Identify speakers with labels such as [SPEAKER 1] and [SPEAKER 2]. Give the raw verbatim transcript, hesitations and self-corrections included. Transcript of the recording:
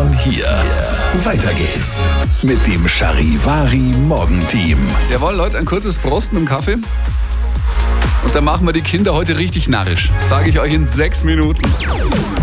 [SPEAKER 1] von hier. Weiter geht's mit dem Charivari Morgenteam.
[SPEAKER 2] Jawohl, Leute, ein kurzes Prost mit dem Kaffee. Und dann machen wir die Kinder heute richtig narrisch. Sage ich euch in sechs Minuten.